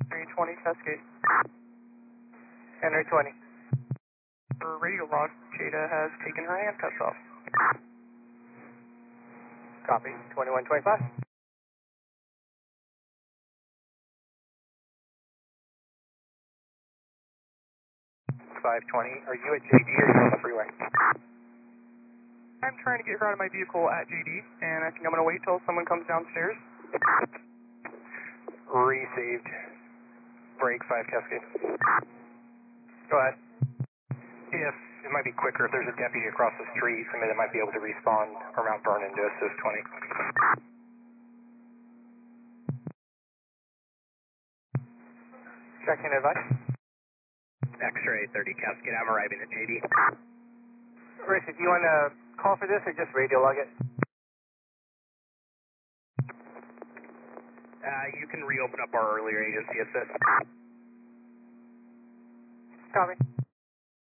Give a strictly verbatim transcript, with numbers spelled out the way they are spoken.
Henry twenty, Cascade. Henry twenty. For radio log, Jada has taken her handcuffs off. Copy. twenty-one twenty-five. five twenty. Are you at J D or are you on the freeway? I'm trying to get her out of my vehicle at J D, and I think I'm going to wait till someone comes downstairs. Received. Break five Cascade. Go ahead. If it might be quicker if there's a deputy across the street, somebody that might be able to respond from Mount Vernon to assist twenty. Checking advice. X-ray thirty Cascade, I'm arriving at J D. Richard, do you want to call for this or just radio log it? Uh, you can reopen up our earlier agency assist. Copy.